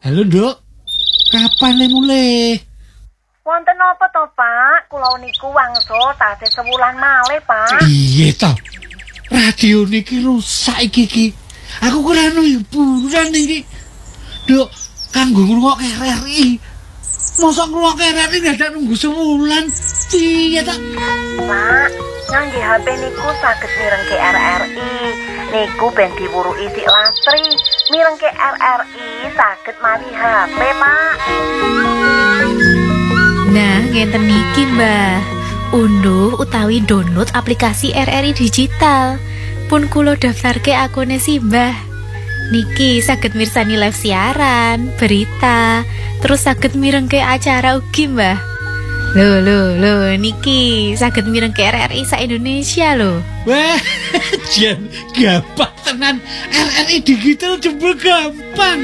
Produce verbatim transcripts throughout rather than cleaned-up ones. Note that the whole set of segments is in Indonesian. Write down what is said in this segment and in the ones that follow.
Halo, Nduk. Kapan le mulai? Wonten napa to, Pak? Kula niku wangsul tasih sewulan malih, Pak. Iya to. Radio niki rusak iki iki. Aku kurang hiburan iki. Nduk, kanggo ngrungokke R R I. Mosok ngrungokke R R I dadak nunggu sewulan. Piye ta? Pak, ngangge H P niku saged mirengke R R I. Niku ben diwuruki sik latri. Mirengke R R I saged mawi H P, Pak. Nah, ngenten niki, Mbah. Unduh utawi download aplikasi R R I digital. Pun kula daftarke akune si Mbah. Niki saged mirsani live siaran, berita, terus saged mirengke acara ugi, Mbah. Lho lho lho niki saged mirengke R R I sa Indonesia lho. Wah, jan gampang tenan. R R I digital jebul gampang.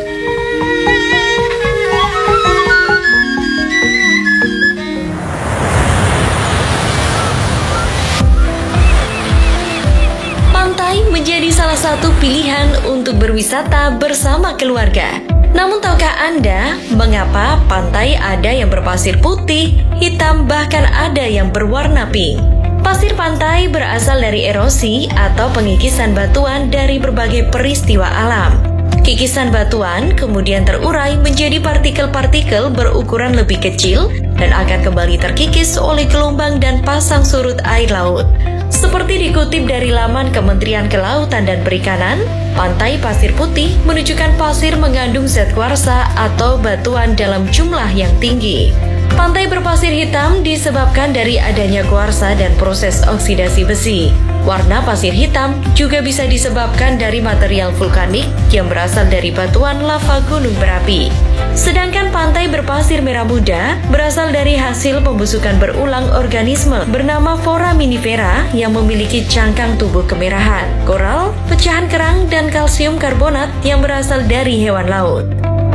Pantai menjadi salah satu pilihan untuk berwisata bersama keluarga. Namun tahukah Anda mengapa pantai ada yang berpasir putih, hitam, bahkan ada yang berwarna pink? Pasir pantai berasal dari erosi atau pengikisan batuan dari berbagai peristiwa alam. Kikisan batuan kemudian terurai menjadi partikel-partikel berukuran lebih kecil dan akan kembali terkikis oleh gelombang dan pasang surut air laut. Seperti dikutip dari laman Kementerian Kelautan dan Perikanan, pantai pasir putih menunjukkan pasir mengandung zat kuarsa atau batuan dalam jumlah yang tinggi. Pantai berpasir hitam disebabkan dari adanya kuarsa dan proses oksidasi besi. Warna pasir hitam juga bisa disebabkan dari material vulkanik yang berasal dari batuan lava gunung berapi. Sedangkan pantai berpasir merah muda berasal dari hasil pembusukan berulang organisme bernama foraminifera yang memiliki cangkang tubuh kemerahan, koral, pecahan kerang, dan kalsium karbonat yang berasal dari hewan laut.